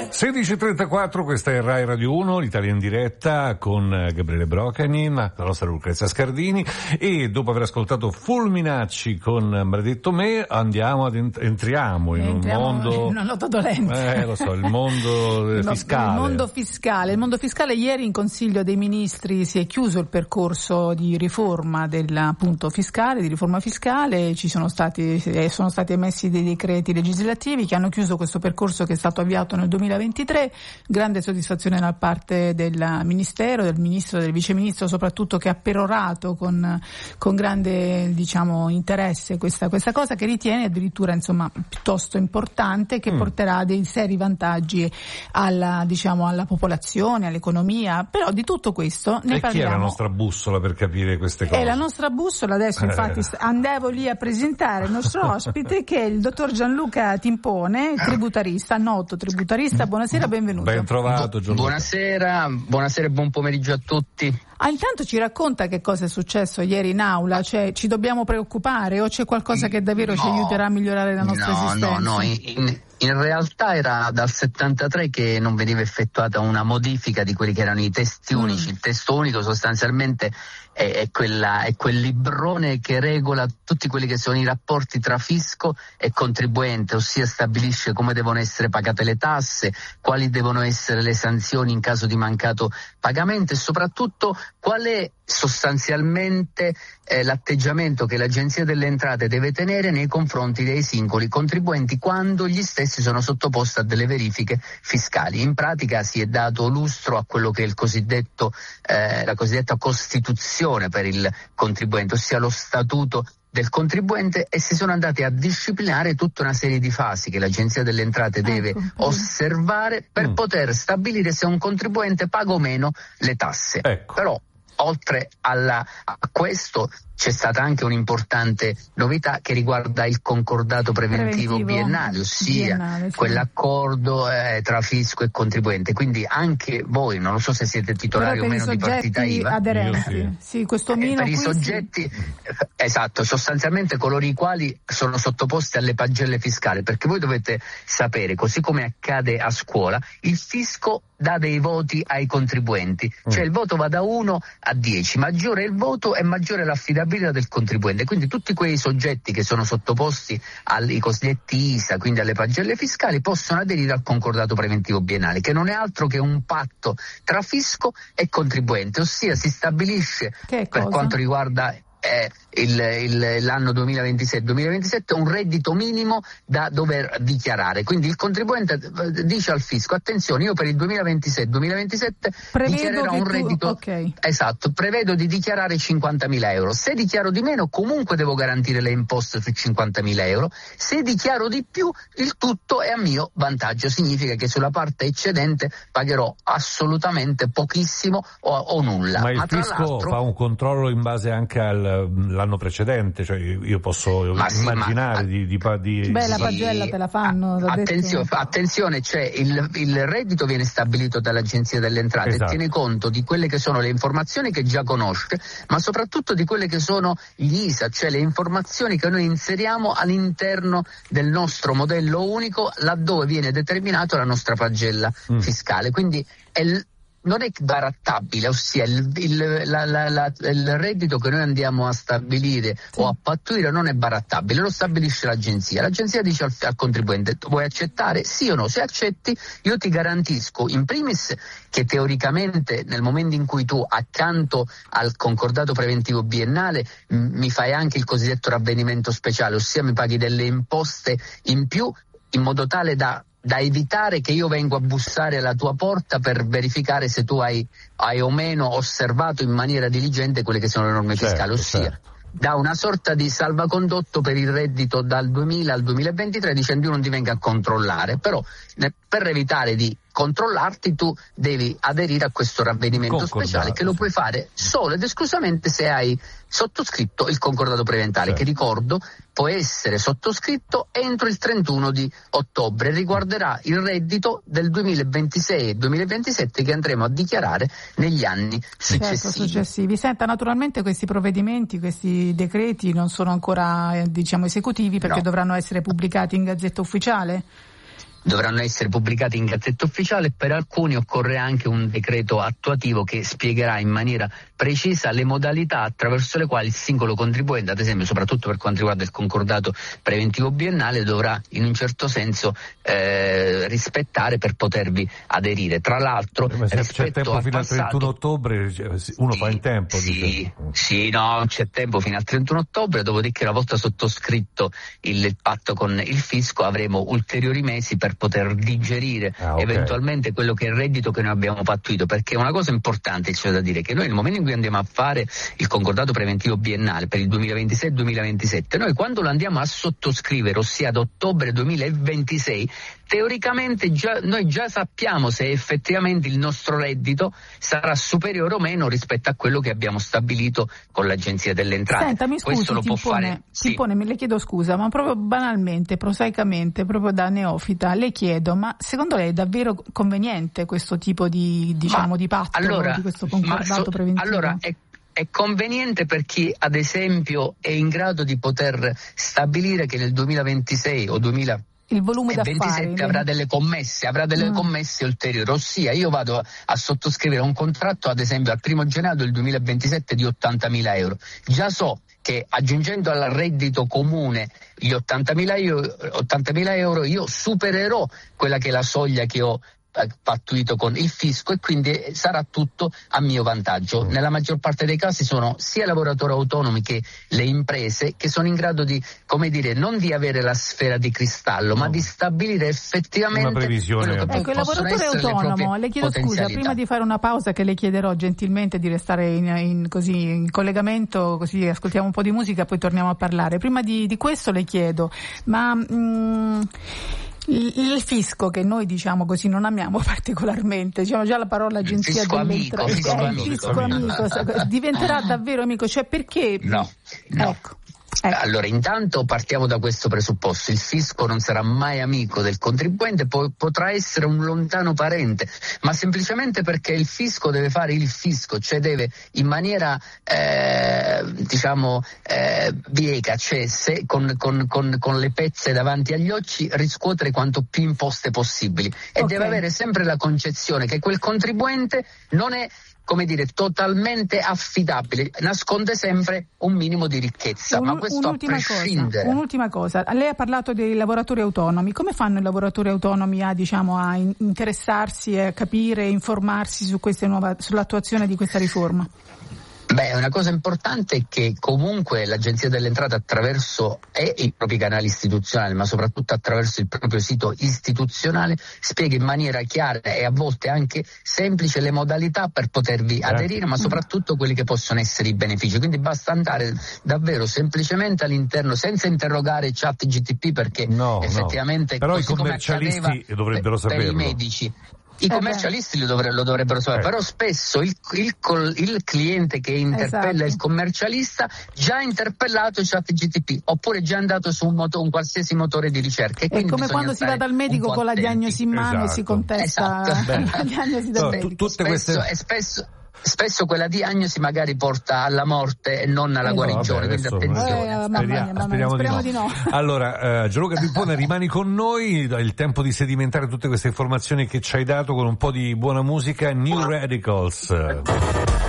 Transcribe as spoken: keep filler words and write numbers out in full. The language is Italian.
sedici e trentaquattro, questa è Rai Radio uno, l'Italia in diretta con Gabriele Brocanin, la nostra Lucrezia Scardini, e dopo aver ascoltato Fulminacci con Maledetto Me andiamo ad ent- entriamo in entriamo un mondo, in una nota dolente. Eh, lo so, il mondo il fiscale. Il mondo fiscale. Il mondo fiscale. Ieri in Consiglio dei Ministri si è chiuso il percorso di riforma del appunto fiscale, di riforma fiscale, ci sono stati sono stati emessi dei decreti legislativi che hanno chiuso questo percorso che è stato avviato nel duemilaventitré. Grande soddisfazione da parte del Ministero, del Ministro, del Viceministro soprattutto, che ha perorato con, con grande diciamo interesse questa, questa cosa, che ritiene addirittura insomma piuttosto importante, che mm. porterà dei seri vantaggi alla diciamo alla popolazione, all'economia. Però di tutto questo ne e parliamo. Chi è la nostra bussola per capire queste cose? È la nostra bussola adesso, infatti eh. andavo lì a presentare il nostro ospite che è il dottor Gianluca Timpone, tributarista, noto tributarista. Buonasera, benvenuto. Ben trovato Gianluca. Buonasera, buonasera e buon pomeriggio a tutti. Ah, intanto ci racconta che cosa è successo ieri in aula, cioè ci dobbiamo preoccupare o c'è qualcosa che davvero no, ci aiuterà a migliorare la nostra no, esistenza? No, no, in, in realtà era dal settantatré che non veniva effettuata una modifica di quelli che erano i testi unici. Mm. Il testo unico sostanzialmente è, è, quella, è quel librone che regola tutti quelli che sono i rapporti tra fisco e contribuente, ossia stabilisce come devono essere pagate le tasse, quali devono essere le sanzioni in caso di mancato pagamento e soprattutto qual è sostanzialmente eh, l'atteggiamento che l'Agenzia delle Entrate deve tenere nei confronti dei singoli contribuenti quando gli stessi sono sottoposti a delle verifiche fiscali. In pratica si è dato lustro a quello che è il cosiddetto eh, la cosiddetta Costituzione per il contribuente, ossia lo statuto del contribuente, e si sono andati a disciplinare tutta una serie di fasi che l'Agenzia delle Entrate deve ecco, osservare per mm. poter stabilire se un contribuente paga o meno le tasse. Ecco. Però oltre alla, a questo c'è stata anche un'importante novità che riguarda il concordato preventivo, preventivo biennale, ossia biennale, sì. quell'accordo eh, tra fisco e contribuente. Quindi anche voi, non lo so se siete titolari o meno di partita I V A, aderenti. Sì, questo eh, per i soggetti sì. esatto, sostanzialmente coloro i quali sono sottoposti alle pagelle fiscali, perché voi dovete sapere, così come accade a scuola, il fisco dà dei voti ai contribuenti, mm. cioè il voto va da uno a dieci, maggiore è il voto e maggiore è l'affidabilità del contribuente. Quindi tutti quei soggetti che sono sottoposti ai cosiddetti I S A, quindi alle pagelle fiscali, possono aderire al concordato preventivo biennale, che non è altro che un patto tra fisco e contribuente, ossia si stabilisce per quanto riguarda eh, il, il, l'anno duemilaventisei duemilaventisette un reddito minimo da dover dichiarare. Quindi il contribuente dice al fisco: attenzione, io per il duemilaventisei duemilaventisette dichiarerò un reddito tu... okay. esatto, prevedo di dichiarare cinquantamila euro. Se dichiaro di meno, comunque devo garantire le imposte su cinquantamila euro. Se dichiaro di più, il tutto è a mio vantaggio. Significa che sulla parte eccedente pagherò assolutamente pochissimo o, o nulla. Ma il Ma fisco fa un controllo in base anche all'anno precedente, cioè io posso ma immaginare sì, ma, di, di, di beh la pagella te la fanno, attenzione, attenzione, cioè il, il reddito viene stabilito dall'Agenzia delle Entrate, esatto. tiene conto di quelle che sono le informazioni che già conosce, ma soprattutto di quelle che sono gli I S A, cioè le informazioni che noi inseriamo all'interno del nostro modello unico, laddove viene determinato la nostra pagella mm. fiscale. Quindi è l- non è barattabile, ossia il, il, la, la, la, il reddito che noi andiamo a stabilire sì. o a pattuire non è barattabile, lo stabilisce l'agenzia. L'agenzia dice al, al contribuente: vuoi accettare? Sì o no? Se accetti, io ti garantisco in primis che teoricamente nel momento in cui tu accanto al concordato preventivo biennale m- mi fai anche il cosiddetto ravvedimento speciale, ossia mi paghi delle imposte in più in modo tale da da evitare che io vengo a bussare alla tua porta per verificare se tu hai, hai o meno osservato in maniera diligente quelle che sono le norme certo, fiscali, ossia certo. da una sorta di salvacondotto per il reddito dal duemila al duemilaventitré, dicendo io non ti venga a controllare, però ne, per evitare di controllarti tu devi aderire a questo ravvedimento speciale che lo puoi fare solo ed esclusivamente se hai sottoscritto il concordato preventiale, certo. che ricordo può essere sottoscritto entro il trentuno di ottobre, riguarderà il reddito del duemilaventisei e duemilaventisette che andremo a dichiarare negli anni successivi. Certo, successivi. Senta, naturalmente questi provvedimenti, questi decreti non sono ancora eh, diciamo esecutivi perché no. dovranno essere pubblicati in Gazzetta Ufficiale? dovranno essere pubblicati in Gazzetta Ufficiale, per alcuni occorre anche un decreto attuativo che spiegherà in maniera precisa le modalità attraverso le quali il singolo contribuente, ad esempio soprattutto per quanto riguarda il concordato preventivo biennale, dovrà in un certo senso eh, rispettare per potervi aderire. Tra l'altro, ma se c'è tempo fino passato, al trentuno ottobre, uno sì, fa in tempo. Sì, dice. sì, no, c'è tempo fino al trentuno ottobre, dopodiché una volta sottoscritto il, il patto con il fisco avremo ulteriori mesi per poter digerire ah, okay. eventualmente quello che è il reddito che noi abbiamo pattuito, perché una cosa importante c'è da dire, che noi nel momento in cui andiamo a fare il concordato preventivo biennale per il duemilaventisei duemilaventisette, noi quando lo andiamo a sottoscrivere, ossia ad ottobre duemilaventisei, teoricamente già, noi già sappiamo se effettivamente il nostro reddito sarà superiore o meno rispetto a quello che abbiamo stabilito con l'Agenzia delle Entrate. Senta, mi scusi, questo lo ti può impone, fare. ti Sì. impone, me le chiedo scusa, ma proprio banalmente, prosaicamente, proprio da neofita, le chiedo, ma secondo lei è davvero conveniente questo tipo di, diciamo, ma, di patto, allora, di questo concordato so, preventivo? Allora, è È conveniente per chi, ad esempio, è in grado di poter stabilire che nel duemilaventisei o duemila il volume ventisette avrà delle commesse, avrà delle mm. commesse ulteriori, ossia io vado a, a sottoscrivere un contratto, ad esempio, al primo gennaio del duemilaventisette di ottantamila euro. Già so che aggiungendo al reddito comune gli ottantamila euro io supererò quella che è la soglia che ho pattuito con il fisco, e quindi sarà tutto a mio vantaggio. Nella maggior parte dei casi sono sia lavoratori autonomi che le imprese che sono in grado di, come dire, non di avere la sfera di cristallo, no. ma di stabilire effettivamente una previsione. Quello che ecco, il lavoratore autonomo, le chiedo scusa, prima di fare una pausa che le chiederò gentilmente di restare in, in, così, in collegamento, così ascoltiamo un po' di musica, poi torniamo a parlare. Prima di, di questo le chiedo, ma mh, il fisco, che noi diciamo così non amiamo particolarmente, diciamo già la parola agenzia delle entrate, il fisco amico, fisco amico, amico. diventerà davvero amico, cioè perché? No, no. Ecco. Ecco. Allora, intanto partiamo da questo presupposto: il fisco non sarà mai amico del contribuente, po- potrà essere un lontano parente, ma semplicemente perché il fisco deve fare il fisco, cioè deve in maniera eh, diciamo eh, bieca, cioè se con, con, con, con le pezze davanti agli occhi riscuotere quanto più imposte possibili, e okay. deve avere sempre la concezione che quel contribuente non è, come dire, totalmente affidabile, nasconde sempre un minimo di ricchezza, un, ma questo a prescindere. Cosa, un'ultima cosa, lei ha parlato dei lavoratori autonomi, come fanno i lavoratori autonomi a, diciamo, a interessarsi, a capire, informarsi su queste nuove, sull'attuazione di questa riforma? Beh, una cosa importante è che comunque l'Agenzia delle Entrate, attraverso e i propri canali istituzionali, ma soprattutto attraverso il proprio sito istituzionale, spiega in maniera chiara e a volte anche semplice le modalità per potervi eh. aderire, ma soprattutto quelli che possono essere i benefici. Quindi basta andare davvero semplicemente all'interno, senza interrogare Chat G T P, perché no, effettivamente no. Però i commercialisti dovrebbero per, saperlo. Per i medici. I commercialisti lo, dovre- lo dovrebbero sapere, eh. però spesso il, il, il cliente che interpella esatto. il commercialista già ha interpellato Chat G T P, oppure già è andato su un, moto- un qualsiasi motore di ricerca. E è come quando si va dal medico con la diagnosi in mano esatto. e si contesta esatto. la diagnosi del no, medico. T- tutte spesso, queste... e spesso Spesso quella diagnosi magari porta alla morte e non alla eh guarigione, no, vabbè, quindi attenzione. Eh, mamma mia, mamma speriamo, speriamo di no. Di no. Allora, uh, Gianluca Pippone, rimani con noi, il tempo di sedimentare tutte queste informazioni che ci hai dato con un po' di buona musica. New Radicals.